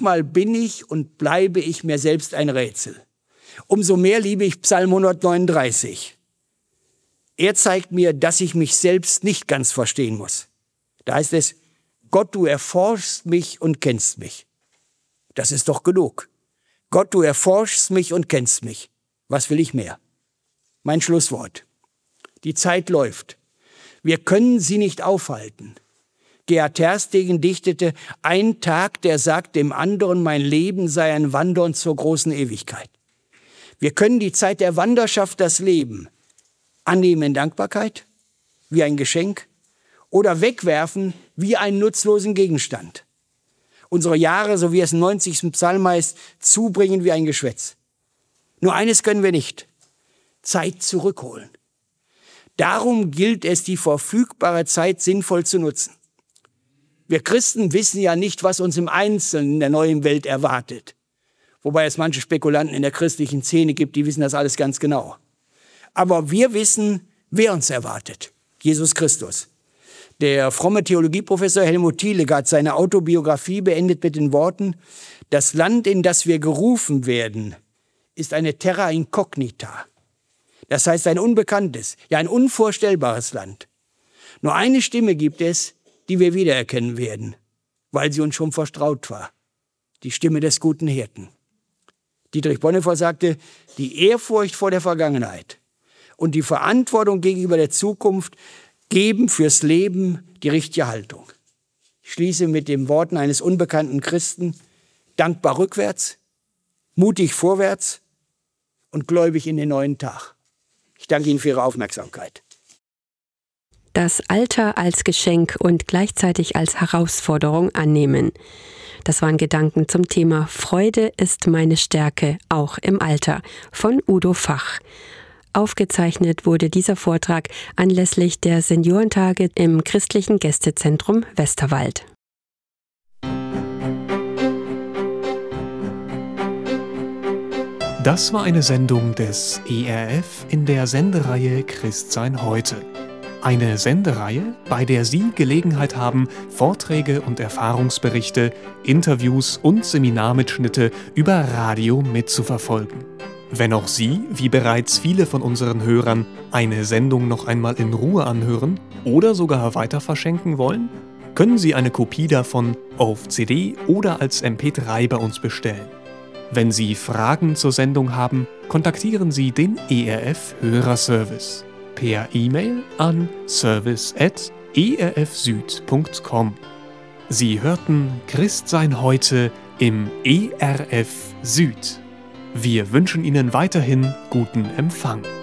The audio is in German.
manchmal bin ich und bleibe ich mir selbst ein Rätsel. Umso mehr liebe ich Psalm 139. Er zeigt mir, dass ich mich selbst nicht ganz verstehen muss. Da heißt es, Gott, du erforschst mich und kennst mich. Das ist doch genug. Gott, du erforschst mich und kennst mich. Was will ich mehr? Mein Schlusswort. Die Zeit läuft. Wir können sie nicht aufhalten. Gerhard Terstegen dichtete, ein Tag, der sagt dem anderen, mein Leben sei ein Wandern zur großen Ewigkeit. Wir können die Zeit der Wanderschaft, das Leben, annehmen in Dankbarkeit, wie ein Geschenk, oder wegwerfen, wie einen nutzlosen Gegenstand. Unsere Jahre, so wie es im 90. Psalm heißt, zubringen wie ein Geschwätz. Nur eines können wir nicht: Zeit zurückholen. Darum gilt es, die verfügbare Zeit sinnvoll zu nutzen. Wir Christen wissen ja nicht, was uns im Einzelnen in der neuen Welt erwartet. Wobei es manche Spekulanten in der christlichen Szene gibt, die wissen das alles ganz genau. Aber wir wissen, wer uns erwartet: Jesus Christus. Der fromme Theologieprofessor Helmut Thielicke hat seine Autobiografie beendet mit den Worten: Das Land, in das wir gerufen werden, ist eine terra incognita. Das heißt ein unbekanntes, ja ein unvorstellbares Land. Nur eine Stimme gibt es, die wir wiedererkennen werden, weil sie uns schon vertraut war: Die Stimme des guten Hirten. Dietrich Bonhoeffer sagte, die Ehrfurcht vor der Vergangenheit und die Verantwortung gegenüber der Zukunft geben fürs Leben die richtige Haltung. Ich schließe mit den Worten eines unbekannten Christen: dankbar rückwärts, mutig vorwärts und gläubig in den neuen Tag. Ich danke Ihnen für Ihre Aufmerksamkeit. Das Alter als Geschenk und gleichzeitig als Herausforderung annehmen. Das waren Gedanken zum Thema Freude ist meine Stärke, auch im Alter, von Udo Fach. Aufgezeichnet wurde dieser Vortrag anlässlich der Seniorentage im Christlichen Gästezentrum Westerwald. Das war eine Sendung des ERF in der Sendereihe Christsein heute. Eine Sendereihe, bei der Sie Gelegenheit haben, Vorträge und Erfahrungsberichte, Interviews und Seminarmitschnitte über Radio mitzuverfolgen. Wenn auch Sie, wie bereits viele von unseren Hörern, eine Sendung noch einmal in Ruhe anhören oder sogar weiter verschenken wollen, können Sie eine Kopie davon auf CD oder als MP3 bei uns bestellen. Wenn Sie Fragen zur Sendung haben, kontaktieren Sie den ERF Hörerservice per E-Mail an service@erfsüd.com. Sie hörten Christsein heute im ERF Süd. Wir wünschen Ihnen weiterhin guten Empfang.